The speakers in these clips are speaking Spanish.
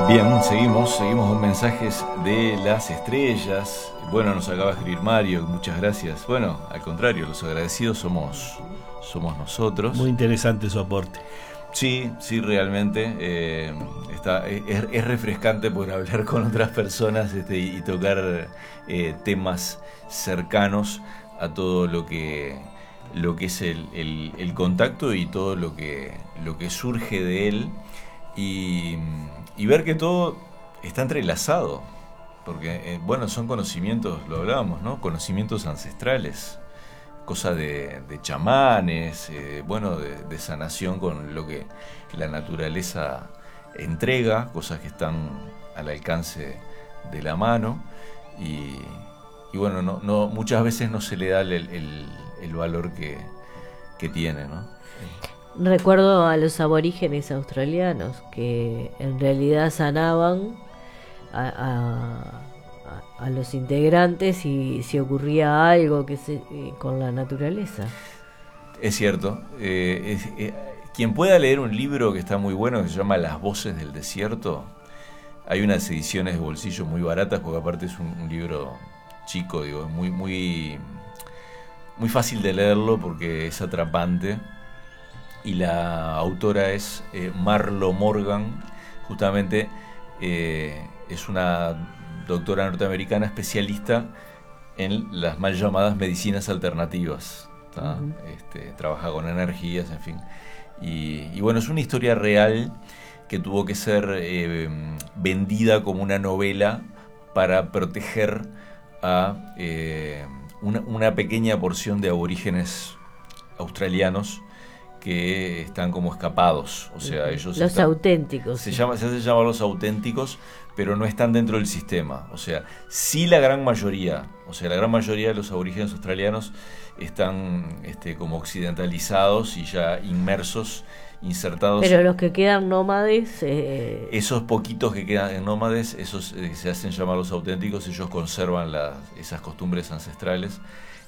Bien, seguimos con mensajes de las estrellas. Bueno, nos acaba de escribir Mario, muchas gracias. Bueno, al contrario, los agradecidos somos nosotros. Muy interesante su aporte. Sí, realmente es refrescante poder hablar con otras personas y tocar temas cercanos a todo lo que es el contacto y todo lo que surge de él y ver que todo está entrelazado, porque son conocimientos, lo hablábamos, ¿no? Conocimientos ancestrales, cosa de chamanes, de sanación con lo que la naturaleza entrega, cosas que están al alcance de la mano y no muchas veces no se le da el valor que tiene, ¿no? Recuerdo a los aborígenes australianos que en realidad sanaban a los integrantes y si ocurría algo con la naturaleza. Es cierto. Quien pueda leer un libro que está muy bueno, que se llama Las voces del desierto, hay unas ediciones de bolsillo muy baratas, porque aparte es un libro chico, digo, muy, muy, muy fácil de leerlo porque es atrapante. Y la autora es Marlo Morgan, justamente es una doctora norteamericana especialista en las mal llamadas medicinas alternativas. Uh-huh. Trabaja con energías, en fin. Y es una historia real que tuvo que ser vendida como una novela para proteger a una pequeña porción de aborígenes australianos que están como escapados, o sea, ellos los auténticos. Se hace llamar los auténticos, pero no están dentro del sistema. O sea, sí la gran mayoría de los aborígenes australianos están como occidentalizados y ya insertados. Pero los que quedan nómades... Esos poquitos que quedan nómades, esos se hacen llamar los auténticos, ellos conservan esas costumbres ancestrales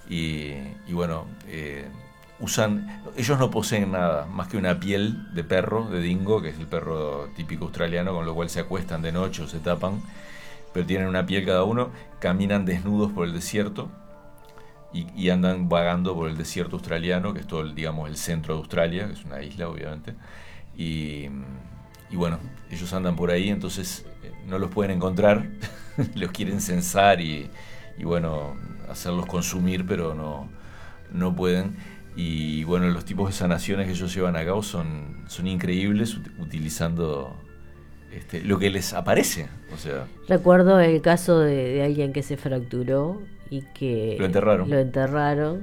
ellos no poseen nada más que una piel de perro, de dingo, que es el perro típico australiano, con lo cual se acuestan de noche o se tapan, pero tienen una piel cada uno, caminan desnudos por el desierto y andan vagando por el desierto australiano, que es todo el centro de Australia, que es una isla obviamente, y ellos andan por ahí, entonces no los pueden encontrar, los quieren censar y hacerlos consumir, pero no pueden. Y los tipos de sanaciones que ellos llevan a cabo son increíbles, utilizando lo que les aparece. O sea, recuerdo el caso de alguien que se fracturó y que lo enterraron. Le enterraron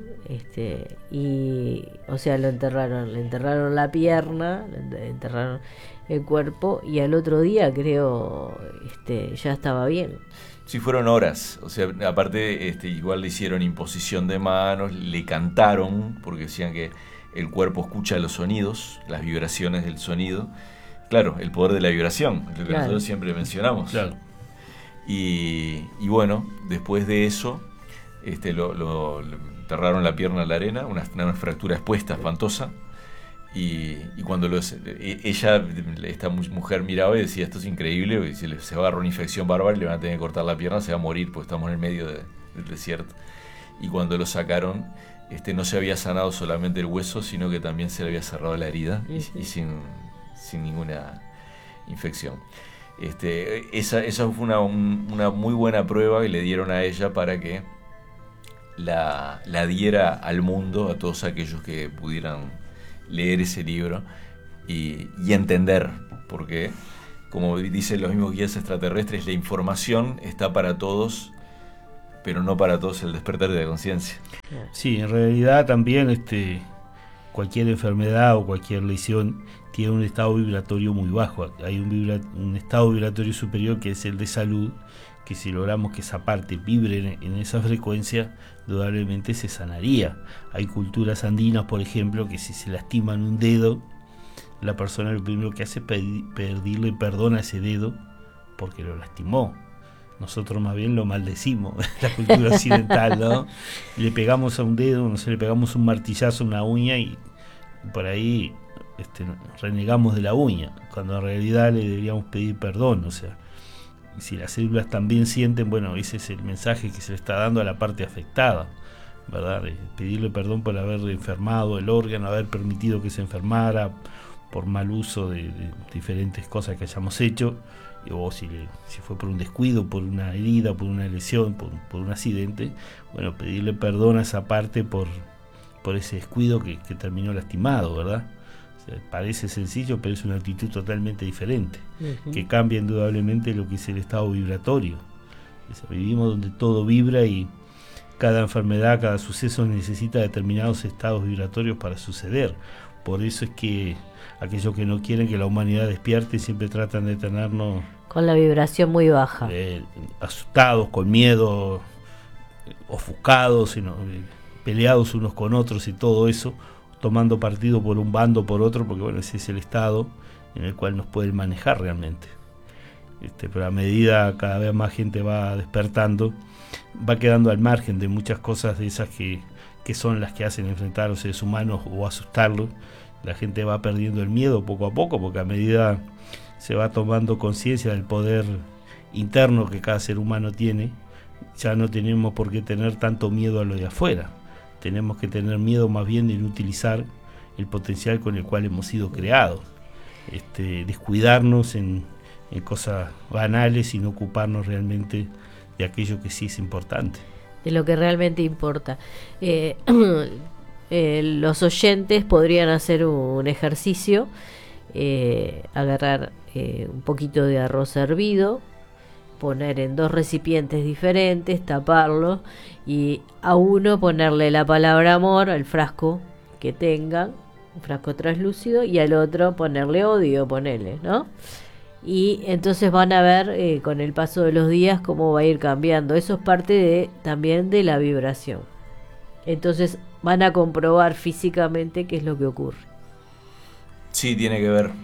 la pierna, le enterraron el cuerpo y al otro día creo ya estaba bien. Sí, fueron horas, o sea, aparte igual le hicieron imposición de manos, le cantaron, porque decían que el cuerpo escucha los sonidos, las vibraciones del sonido. Claro, el poder de la vibración, lo que nosotros siempre mencionamos. Claro. Y después de eso, lo enterraron la pierna en la arena, una fractura expuesta, espantosa. Y cuando esta mujer miraba y decía, esto es increíble, se va a agarrar una infección bárbara y le van a tener que cortar la pierna, se va a morir porque estamos en el medio del desierto. Y cuando lo sacaron, no se había sanado solamente el hueso, sino que también se le había cerrado la herida y sin ninguna infección. Esa fue una muy buena prueba que le dieron a ella para que la diera al mundo, a todos aquellos que pudieran leer ese libro y entender, porque como dicen los mismos guías extraterrestres, la información está para todos, pero no para todos el despertar de la conciencia. Sí, en realidad también cualquier enfermedad o cualquier lesión tiene un estado vibratorio muy bajo. Hay un estado vibratorio superior que es el de salud, que si logramos que esa parte vibre en esa frecuencia, indudablemente se sanaría. Hay culturas andinas, por ejemplo, que si se lastiman un dedo, la persona lo primero que hace es pedirle perdón a ese dedo porque lo lastimó. Nosotros más bien lo maldecimos, la cultura occidental, ¿no? Le pegamos a un dedo, le pegamos un martillazo, una uña y por ahí renegamos de la uña, cuando en realidad le deberíamos pedir perdón. O sea, si las células también sienten, bueno, ese es el mensaje que se le está dando a la parte afectada, ¿verdad? Pedirle perdón por haber enfermado el órgano, haber permitido que se enfermara por mal uso de diferentes cosas que hayamos hecho, o si fue por un descuido, por una herida, por una lesión, por un accidente. Bueno, pedirle perdón a esa parte por ese descuido que terminó lastimado, ¿verdad? O sea, parece sencillo, pero es una actitud totalmente diferente, que cambia indudablemente lo que es el estado vibratorio. O sea, vivimos donde todo vibra y cada enfermedad, cada suceso necesita determinados estados vibratorios para suceder. Por eso es que aquellos que no quieren que la humanidad despierte siempre tratan de tenernos con la vibración muy baja, asustados, con miedo, ofuscados, peleados unos con otros y todo eso, tomando partido por un bando o por otro, porque bueno, ese es el estado en el cual nos pueden manejar realmente. Pero a medida cada vez más gente va despertando, va quedando al margen de muchas cosas de esas que son las que hacen enfrentar a los seres humanos o asustarlos. La gente va perdiendo el miedo poco a poco, porque a medida se va tomando conciencia del poder interno que cada ser humano tiene, ya no tenemos por qué tener tanto miedo a lo de afuera. Tenemos que tener miedo más bien de no utilizar el potencial con el cual hemos sido creados. Descuidarnos en cosas banales y no ocuparnos realmente de aquello que sí es importante. De lo que realmente importa. Los oyentes podrían hacer un ejercicio, agarrar un poquito de arroz hervido, poner en 2 recipientes diferentes, taparlo y a uno ponerle la palabra amor al frasco que tengan, un frasco translúcido, y al otro ponerle odio, ponerle, ¿no? Y entonces van a ver con el paso de los días cómo va a ir cambiando. Eso es parte también de la vibración. Entonces van a comprobar físicamente qué es lo que ocurre. Sí, tiene que ver,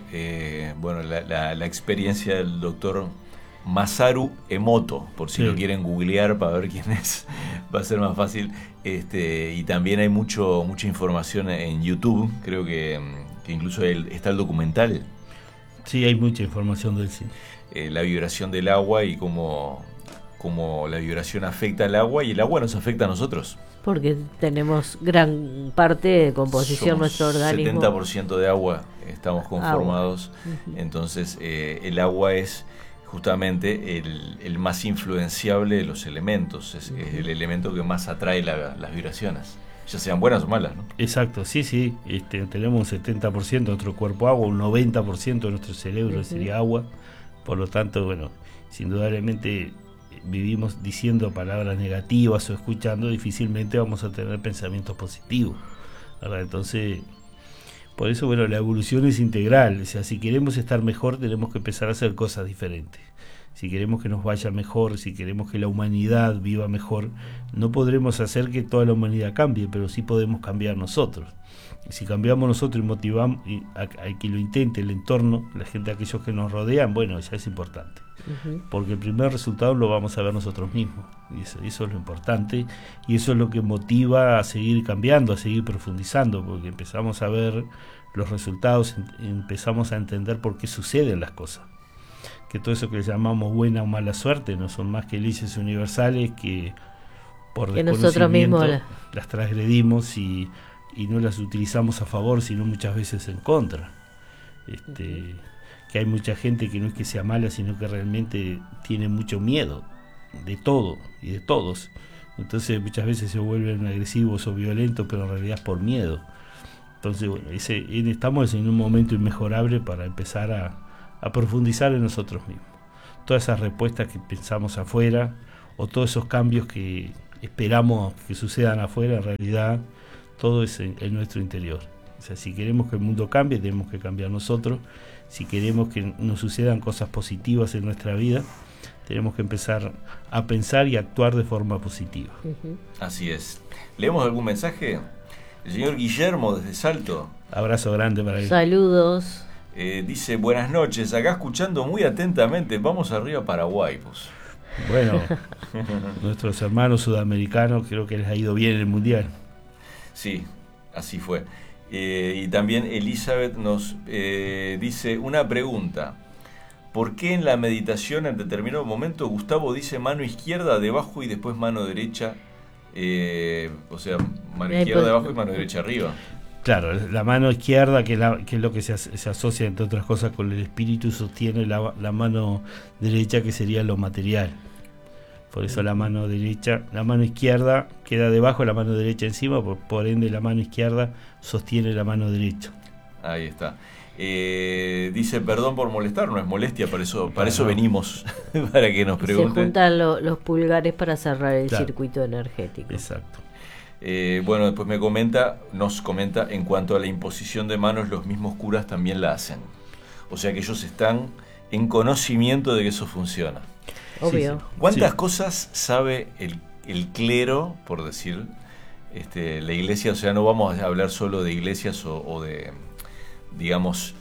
la experiencia del doctor Masaru Emoto, por si lo quieren googlear para ver quién es, va a ser más fácil. Y también hay mucha información en YouTube, creo que incluso está el documental. Sí, hay mucha información del cine. La vibración del agua y cómo la vibración afecta al agua y el agua nos afecta a nosotros. Porque tenemos gran parte de composición de nuestro organismo. 70% de agua estamos conformados. Entonces el agua es justamente el más influenciable de los elementos. Es el elemento que más atrae las vibraciones, ya sean buenas o malas, ¿no? Exacto, sí. Tenemos un 70% de nuestro cuerpo agua, un 90% de nuestro cerebro sería agua. Por lo tanto, bueno, indudablemente vivimos diciendo palabras negativas o escuchando, difícilmente vamos a tener pensamientos positivos, ¿verdad? Entonces, por eso, bueno, la evolución es integral. O sea, si queremos estar mejor, tenemos que empezar a hacer cosas diferentes. Si queremos que nos vaya mejor, si queremos que la humanidad viva mejor, no podremos hacer que toda la humanidad cambie, pero sí podemos cambiar nosotros. Y si cambiamos nosotros y motivamos a que lo intente el entorno, la gente, aquellos que nos rodean, bueno, ya es importante. Porque el primer resultado lo vamos a ver nosotros mismos. Y eso es lo importante. Y eso es lo que motiva a seguir cambiando, a seguir profundizando, porque empezamos a ver los resultados, empezamos a entender por qué suceden las cosas. Que todo eso que llamamos buena o mala suerte no son más que leyes universales que por desconocimiento las transgredimos y no las utilizamos a favor, sino muchas veces en contra. Que hay mucha gente que no es que sea mala, sino que realmente tiene mucho miedo de todo y de todos. Entonces muchas veces se vuelven agresivos o violentos, pero en realidad es por miedo. Entonces, bueno, estamos en un momento inmejorable para empezar a profundizar en nosotros mismos. Todas esas respuestas que pensamos afuera, o todos esos cambios que esperamos que sucedan afuera, en realidad todo es en nuestro interior. O sea, si queremos que el mundo cambie, tenemos que cambiar nosotros. Si queremos que nos sucedan cosas positivas en nuestra vida, tenemos que empezar a pensar y actuar de forma positiva. Así es. ¿Leemos algún mensaje? El señor Guillermo desde Salto. Abrazo grande para él. Saludos. Dice, buenas noches, acá escuchando muy atentamente, vamos arriba a Paraguay, pues. Bueno, nuestros hermanos sudamericanos creo que les ha ido bien en el Mundial. Sí, así fue. Y también Elizabeth nos dice una pregunta. ¿Por qué en la meditación en determinado momento Gustavo dice mano izquierda debajo y después mano derecha? O sea, mano izquierda debajo y mano derecha arriba. Claro, la mano izquierda, que es lo que se asocia, entre otras cosas, con el espíritu, sostiene la mano derecha, que sería lo material. Por eso la mano izquierda queda debajo, la mano derecha encima, por ende la mano izquierda sostiene la mano derecha. Ahí está. Dice, perdón por molestar, no es molestia, para eso venimos, para que nos pregunten. Se juntan los pulgares para cerrar el circuito energético. Exacto. Bueno, después nos comenta, en cuanto a la imposición de manos, los mismos curas también la hacen. O sea que ellos están en conocimiento de que eso funciona. Obvio. Sí. ¿Cuántas cosas sabe el clero, por decir, la iglesia? O sea, no vamos a hablar solo de iglesias o de, digamos,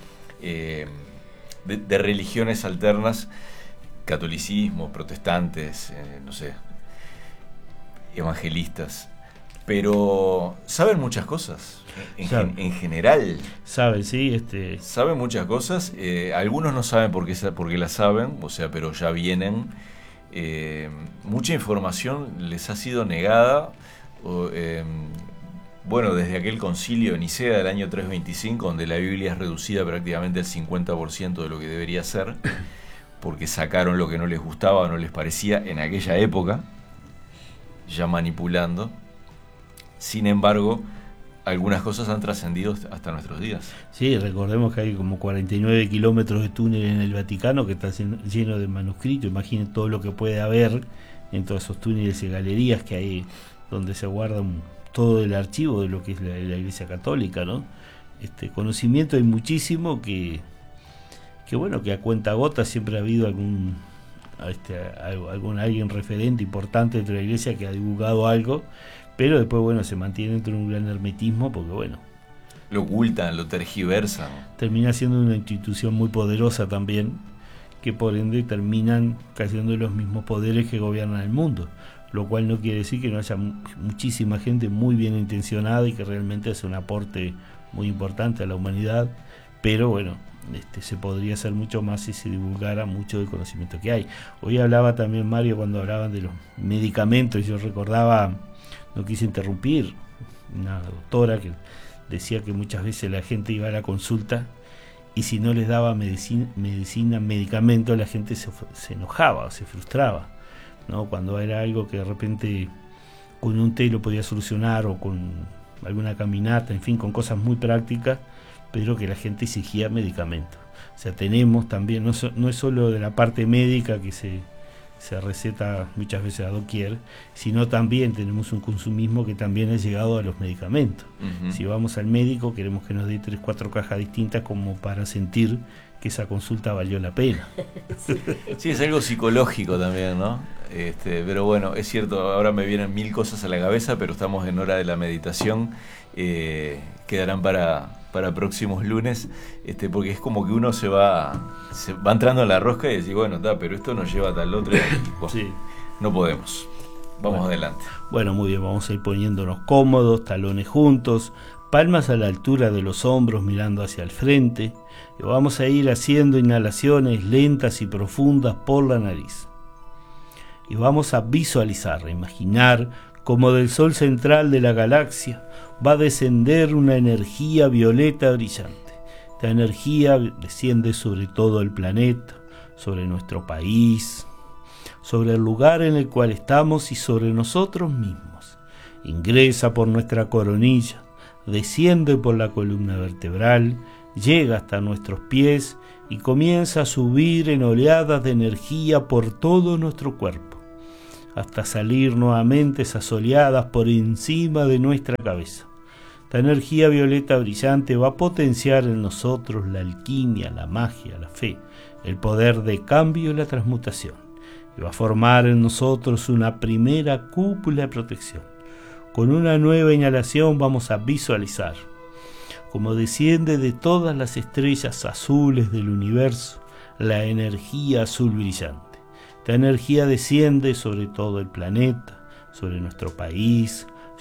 de religiones alternas, catolicismo, protestantes, no sé, evangelistas. Pero saben muchas cosas, en general. Saben, sí. Saben muchas cosas, algunos no saben por qué las saben, o sea, pero ya vienen. Mucha información les ha sido negada, bueno, desde aquel concilio de Nicea del año 325, donde la Biblia es reducida prácticamente al 50% de lo que debería ser, porque sacaron lo que no les gustaba o no les parecía en aquella época, ya manipulando. Sin embargo, algunas cosas han trascendido hasta nuestros días. Sí, recordemos que hay como 49 kilómetros de túnel en el Vaticano que está lleno de manuscritos. Imaginen todo lo que puede haber en todos esos túneles y galerías que hay, donde se guarda todo el archivo de lo que es la Iglesia Católica, ¿no? Conocimiento hay muchísimo que bueno, que a cuentagotas siempre ha habido alguien referente importante dentro de la Iglesia que ha divulgado algo, pero después, bueno, se mantiene dentro de un gran hermetismo porque, bueno, lo ocultan, lo tergiversan. Termina siendo una institución muy poderosa también, que por ende terminan cayendo los mismos poderes que gobiernan el mundo, lo cual no quiere decir que no haya muchísima gente muy bien intencionada y que realmente hace un aporte muy importante a la humanidad, pero bueno, se podría hacer mucho más si se divulgara mucho del conocimiento que hay. Hoy hablaba también Mario, cuando hablaban de los medicamentos, yo recordaba, no quise interrumpir, una doctora que decía que muchas veces la gente iba a la consulta y si no les daba medicamento, la gente se enojaba o se frustraba, ¿no? Cuando era algo que de repente con un té lo podía solucionar, o con alguna caminata, en fin, con cosas muy prácticas, pero que la gente exigía medicamento. O sea, tenemos también, no es solo de la parte médica que se receta muchas veces a doquier, sino también tenemos un consumismo que también ha llegado a los medicamentos. Uh-huh. Si vamos al médico, queremos que nos dé 3-4 cajas distintas como para sentir que esa consulta valió la pena. Sí, es algo psicológico también, ¿no? Pero bueno, es cierto, ahora me vienen 1000 cosas a la cabeza, pero estamos en hora de la meditación, quedarán para próximos lunes, porque es como que uno se va entrando en la rosca y decir, bueno, pero esto nos lleva a tal otro, y bueno, sí, no podemos. Vamos adelante. Bueno, muy bien, vamos a ir poniéndonos cómodos, talones juntos, palmas a la altura de los hombros mirando hacia el frente, y vamos a ir haciendo inhalaciones lentas y profundas por la nariz. Y vamos a visualizar, a imaginar como del sol central de la galaxia va a descender una energía violeta brillante. Esta energía desciende sobre todo el planeta, sobre nuestro país, sobre el lugar en el cual estamos y sobre nosotros mismos. Ingresa por nuestra coronilla, desciende por la columna vertebral, llega hasta nuestros pies y comienza a subir en oleadas de energía por todo nuestro cuerpo, hasta salir nuevamente esas oleadas por encima de nuestra cabeza. Esta energía violeta brillante va a potenciar en nosotros la alquimia, la magia, la fe, el poder de cambio y la transmutación, y va a formar en nosotros una primera cúpula de protección. Con una nueva inhalación vamos a visualizar como desciende de todas las estrellas azules del universo la energía azul brillante. Esta energía desciende sobre todo el planeta, sobre nuestro país,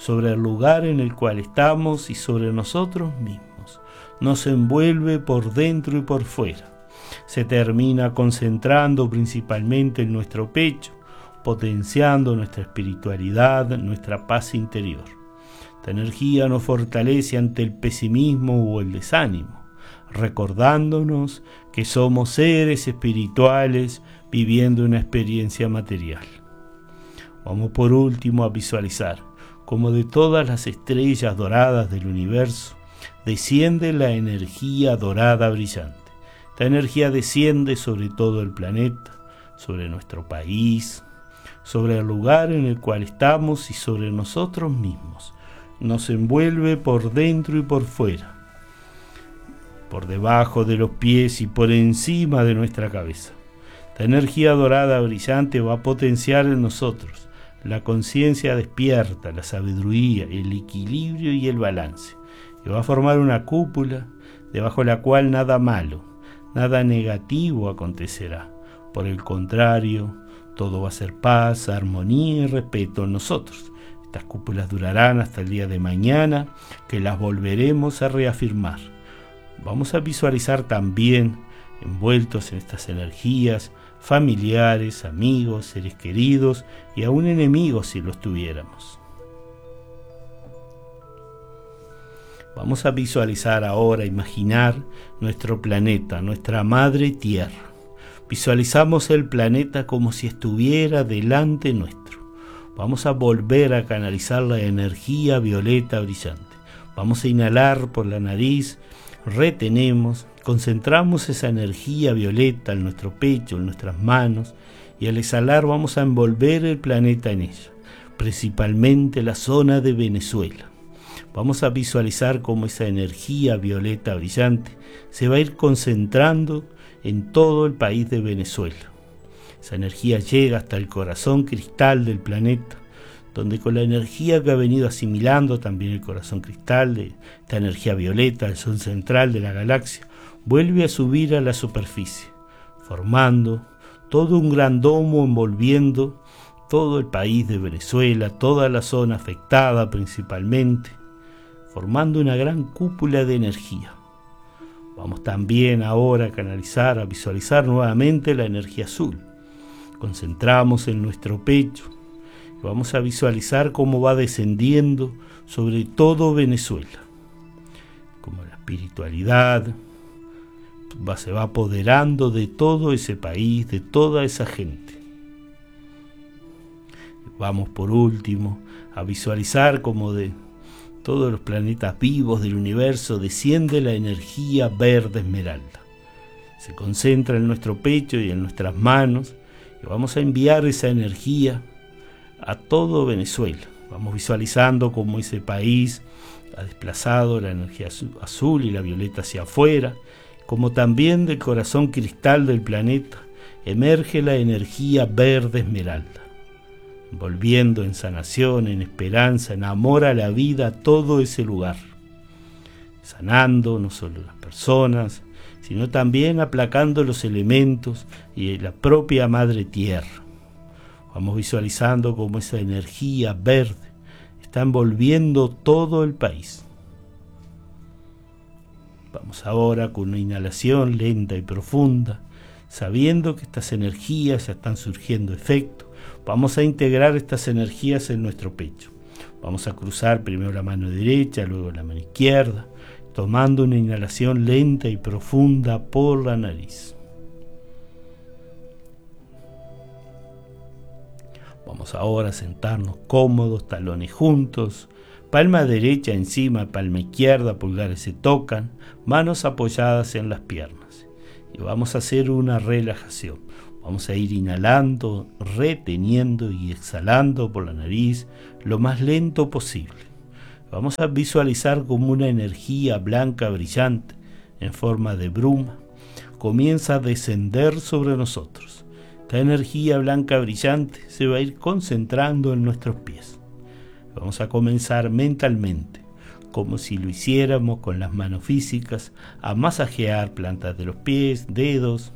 sobre el lugar en el cual estamos y sobre nosotros mismos. Nos envuelve por dentro y por fuera. Se termina concentrando principalmente en nuestro pecho, potenciando nuestra espiritualidad, nuestra paz interior. Esta energía nos fortalece ante el pesimismo o el desánimo, recordándonos que somos seres espirituales viviendo una experiencia material. Vamos por último a visualizar cómo de todas las estrellas doradas del universo desciende la energía dorada brillante. Esta energía desciende sobre todo el planeta, sobre nuestro país, sobre el lugar en el cual estamos y sobre nosotros mismos. Nos envuelve por dentro y por fuera, por debajo de los pies y por encima de nuestra cabeza. Esta energía dorada brillante va a potenciar en nosotros la conciencia despierta, la sabiduría, el equilibrio y el balance, y va a formar una cúpula debajo de la cual nada malo, nada negativo acontecerá. Por el contrario, todo va a ser paz, armonía y respeto en nosotros. Estas cúpulas durarán hasta el día de mañana, que las volveremos a reafirmar. Vamos a visualizar también, envueltos en estas energías, familiares, amigos, seres queridos y aún enemigos si los tuviéramos. Vamos a visualizar ahora, imaginar nuestro planeta, nuestra madre tierra. Visualizamos el planeta como si estuviera delante nuestro. Vamos a volver a canalizar la energía violeta brillante. Vamos a inhalar por la nariz, retenemos, concentramos esa energía violeta en nuestro pecho, en nuestras manos, y al exhalar vamos a envolver el planeta en ella, principalmente la zona de Venezuela. Vamos a visualizar cómo esa energía violeta brillante se va a ir concentrando en todo el país de Venezuela. Esa energía llega hasta el corazón cristal del planeta, donde con la energía que ha venido asimilando también el corazón cristal de esta energía violeta, el sol central de la galaxia, vuelve a subir a la superficie, formando todo un gran domo envolviendo todo el país de Venezuela, toda la zona afectada principalmente, formando una gran cúpula de energía. Vamos también ahora a canalizar, a visualizar nuevamente la energía azul. Concentramos en nuestro pecho y vamos a visualizar cómo va descendiendo sobre todo Venezuela, como la espiritualidad se va apoderando de todo ese país, de toda esa gente. Vamos por último a visualizar cómo de todos los planetas vivos del universo desciende la energía verde esmeralda. Se concentra en nuestro pecho y en nuestras manos y vamos a enviar esa energía a todo Venezuela. Vamos visualizando cómo ese país ha desplazado la energía azul y la violeta hacia afuera, como también del corazón cristal del planeta emerge la energía verde esmeralda, envolviendo en sanación, en esperanza, en amor a la vida todo ese lugar, sanando no solo las personas, sino también aplacando los elementos y la propia madre tierra. Vamos visualizando cómo esa energía verde está envolviendo todo el país. Vamos ahora con una inhalación lenta y profunda, sabiendo que estas energías ya están surgiendo efecto. Vamos a integrar estas energías en nuestro pecho. Vamos a cruzar primero la mano derecha, luego la mano izquierda, tomando una inhalación lenta y profunda por la nariz. Vamos ahora a sentarnos cómodos, talones juntos, palma derecha encima, palma izquierda, pulgares se tocan, manos apoyadas en las piernas. Y vamos a hacer una relajación. Vamos a ir inhalando, reteniendo y exhalando por la nariz lo más lento posible. Vamos a visualizar como una energía blanca brillante en forma de bruma comienza a descender sobre nosotros. Esta energía blanca brillante se va a ir concentrando en nuestros pies. Vamos a comenzar mentalmente, como si lo hiciéramos con las manos físicas, a masajear plantas de los pies, dedos,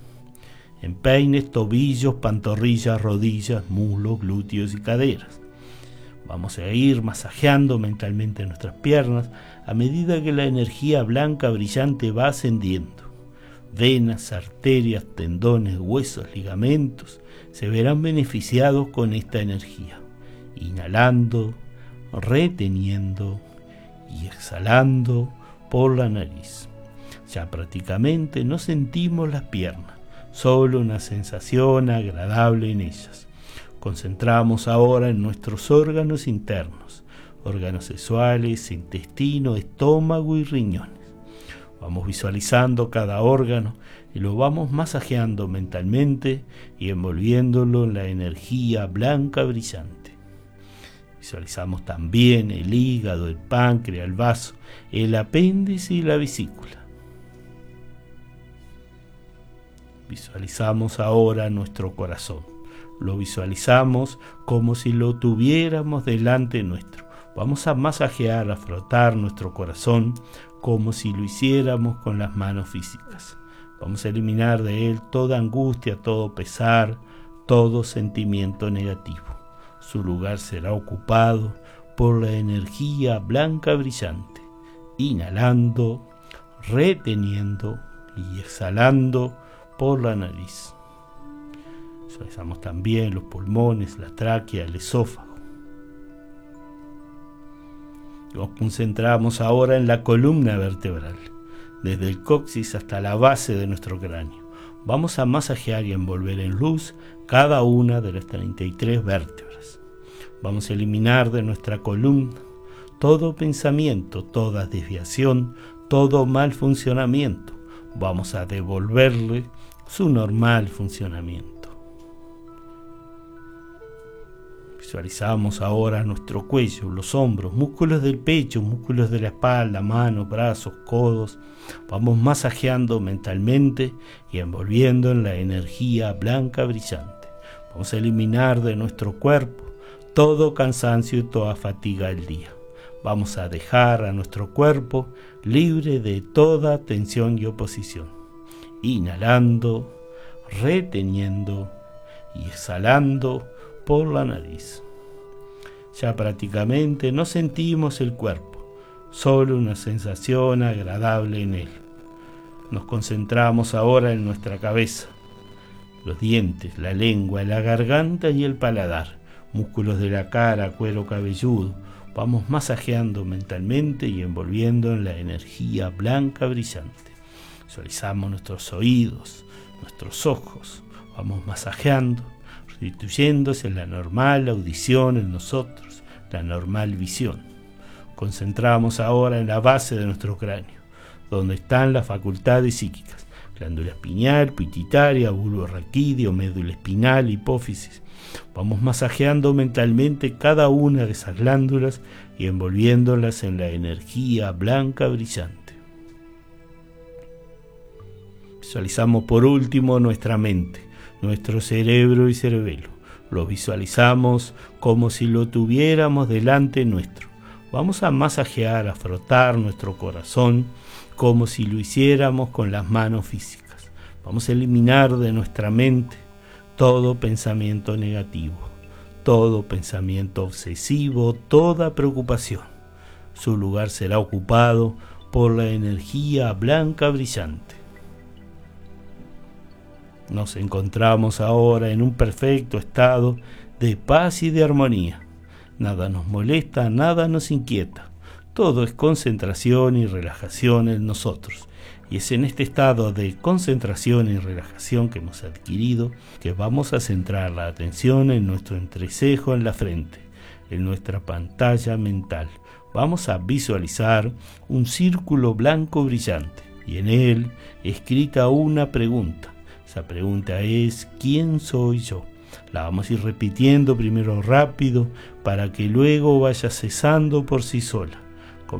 empeines, tobillos, pantorrillas, rodillas, muslos, glúteos y caderas. Vamos a ir masajeando mentalmente nuestras piernas a medida que la energía blanca brillante va ascendiendo. Venas, arterias, tendones, huesos, ligamentos se verán beneficiados con esta energía. Inhalando, reteniendo y exhalando por la nariz. Ya prácticamente no sentimos las piernas, solo una sensación agradable en ellas. Concentramos ahora en nuestros órganos internos, órganos sexuales, intestino, estómago y riñones. Vamos visualizando cada órgano y lo vamos masajeando mentalmente y envolviéndolo en la energía blanca brillante. Visualizamos también el hígado, el páncreas, el vaso, el apéndice y la vesícula. Visualizamos ahora nuestro corazón. Lo visualizamos como si lo tuviéramos delante nuestro. Vamos a masajear, a frotar nuestro corazón como si lo hiciéramos con las manos físicas. Vamos a eliminar de él toda angustia, todo pesar, todo sentimiento negativo. Su lugar será ocupado por la energía blanca brillante, inhalando, reteniendo y exhalando por la nariz. Visualizamos también los pulmones, la tráquea, el esófago. Nos concentramos ahora en la columna vertebral, desde el coxis hasta la base de nuestro cráneo. Vamos a masajear y envolver en luz cada una de las 33 vértebras. Vamos a eliminar de nuestra columna todo pensamiento, toda desviación, todo mal funcionamiento. Vamos a devolverle su normal funcionamiento. Visualizamos ahora nuestro cuello, los hombros, músculos del pecho, músculos de la espalda, manos, brazos, codos. Vamos masajeando mentalmente y envolviendo en la energía blanca brillante. Vamos a eliminar de nuestro cuerpo todo cansancio y toda fatiga del día. Vamos a dejar a nuestro cuerpo libre de toda tensión y oposición. Inhalando, reteniendo y exhalando por la nariz. Ya prácticamente no sentimos el cuerpo, solo una sensación agradable en él. Nos concentramos ahora en nuestra cabeza, los dientes, la lengua, la garganta y el paladar, músculos de la cara, cuero cabelludo. Vamos masajeando mentalmente y envolviendo en la energía blanca brillante. Visualizamos nuestros oídos, nuestros ojos. Vamos masajeando, restituyéndose la normal audición en nosotros, la normal visión. Concentramos ahora en la base de nuestro cráneo, donde están las facultades psíquicas, glándula pineal, pituitaria, bulbo raquídeo, médula espinal, hipófisis. Vamos masajeando mentalmente cada una de esas glándulas y envolviéndolas en la energía blanca brillante. Visualizamos por último nuestra mente, nuestro cerebro y cerebelo. Lo visualizamos como si lo tuviéramos delante nuestro. Vamos a masajear, a frotar nuestro corazón como si lo hiciéramos con las manos físicas. Vamos a eliminar de nuestra mente todo pensamiento negativo, todo pensamiento obsesivo, toda preocupación. Su lugar será ocupado por la energía blanca brillante. Nos encontramos ahora en un perfecto estado de paz y de armonía. Nada nos molesta, nada nos inquieta. Todo es concentración y relajación en nosotros. Y es en este estado de concentración y relajación que hemos adquirido que vamos a centrar la atención en nuestro entrecejo en la frente, en nuestra pantalla mental. Vamos a visualizar un círculo blanco brillante y en él escrita una pregunta. Esa pregunta es: ¿quién soy yo? La vamos a ir repitiendo primero rápido para que luego vaya cesando por sí sola.